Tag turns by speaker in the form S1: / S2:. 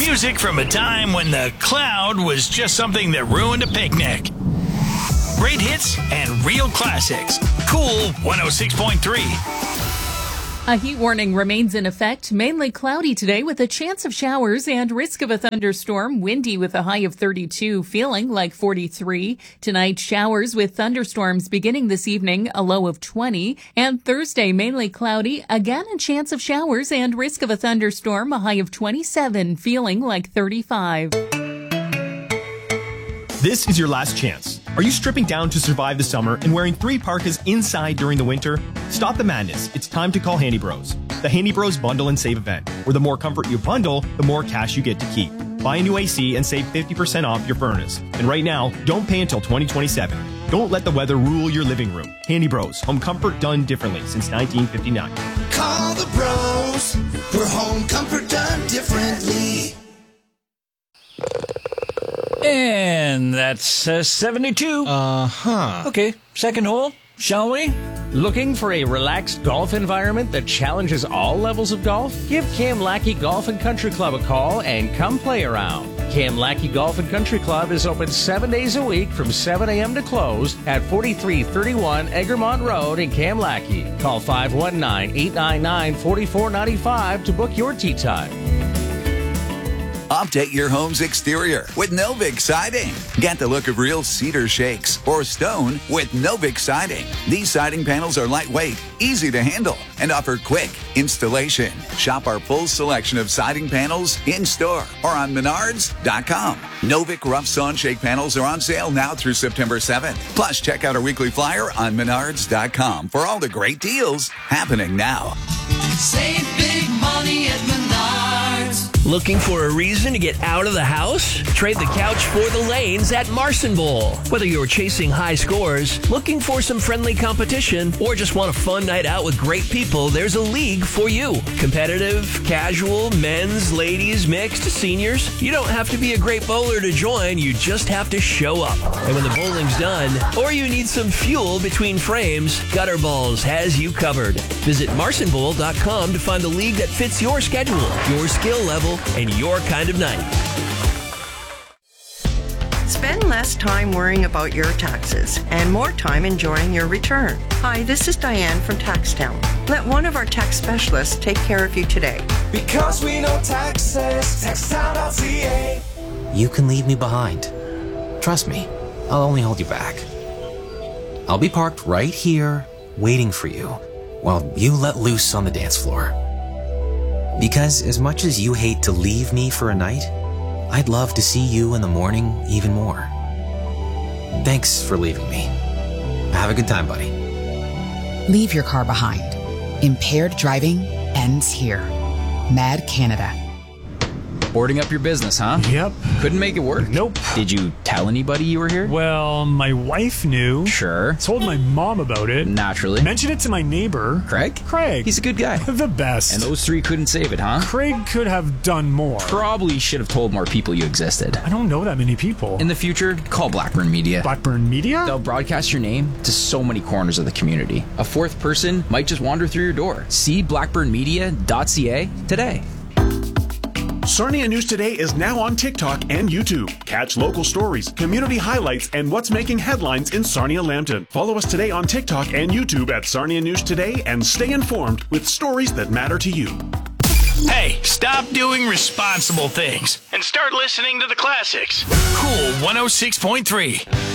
S1: Music from a time when the cloud was just something that ruined a picnic. Great hits and real classics. Cool 106.3.
S2: A heat warning remains in effect, mainly cloudy today with a chance of showers and risk of a thunderstorm, windy with a high of 32, feeling like 43. Tonight, showers with thunderstorms beginning this evening, a low of 20. And Thursday, mainly cloudy, again a chance of showers and risk of a thunderstorm, a high of 27, feeling like 35.
S3: This is your last chance. Are you stripping down to survive the summer and wearing 3 parkas inside during the winter? Stop the madness. It's time to call Handy Bros. The Handy Bros Bundle and Save event, where the more comfort you bundle, the more cash you get to keep. Buy a new AC and save 50% off your furnace. And right now, don't pay until 2027. Don't let the weather rule your living room. Handy Bros, home comfort done differently since 1959.
S4: Call the bros for home comfort done differently.
S5: And that's 72. Okay, second hole, shall we?
S6: Looking for a relaxed golf environment that challenges all levels of golf? Give Cam Lackey Golf and Country Club a call and come play around. Cam Lackey Golf and Country Club is open 7 days a week from 7 a.m. to close at 4331 Egremont Road in Cam Lackey. Call 519-899-4495 to book your tee time.
S7: Update your home's exterior with Novik Siding. Get the look of real cedar shakes or stone with Novik Siding. These siding panels are lightweight, easy to handle, and offer quick installation. Shop our full selection of siding panels in-store or on Menards.com. Novik Rough Sawn Shake panels are on sale now through September 7th. Plus, check out our weekly flyer on Menards.com for all the great deals happening now.
S4: Save big money at Menards.
S8: Looking for a reason to get out of the house? Trade the couch for the lanes at Marson Bowl. Whether you're chasing high scores, looking for some friendly competition, or just want a fun night out with great people, there's a league for you. Competitive, casual, men's, ladies, mixed, seniors. You don't have to be a great bowler to join, you just have to show up. And when the bowling's done, or you need some fuel between frames, Gutter Balls has you covered. Visit marsonbowl.com to find the league that fits your schedule, your skill level, and your kind of night.
S9: Spend less time worrying about your taxes and more time enjoying your return. Hi, this is Diane from TaxTown. Let one of our tax specialists take care of you today.
S4: Because we know taxes, taxtown.ca.
S10: You can leave me behind. Trust me, I'll only hold you back. I'll be parked right here, waiting for you, while you let loose on the dance floor. Because as much as you hate to leave me for a night, I'd love to see you in the morning even more. Thanks for leaving me. Have a good time, buddy.
S11: Leave your car behind. Impaired driving ends here. Mad Canada.
S12: Boarding up your business, huh?
S13: Yep.
S12: Couldn't make it work?
S13: Nope.
S12: Did you tell anybody you were here?
S13: Well, my wife knew.
S12: Sure.
S13: Told my mom about it.
S12: Naturally.
S13: Mentioned it to my neighbor.
S12: Craig?
S13: Craig.
S12: He's a good guy.
S13: The best.
S12: And those 3 couldn't save it, huh?
S13: Craig could have done more.
S12: Probably should have told more people you existed.
S13: I don't know that many people.
S12: In the future, call Blackburn Media.
S13: Blackburn Media?
S12: They'll broadcast your name to so many corners of the community. A 4th person might just wander through your door. See blackburnmedia.ca today.
S14: Sarnia News Today is now on TikTok and YouTube. Catch local stories, community highlights, and what's making headlines in Sarnia-Lambton. Follow us today on TikTok and YouTube at Sarnia News Today and stay informed with stories that matter to you.
S1: Hey, stop doing responsible things and start listening to the classics. Cool 106.3.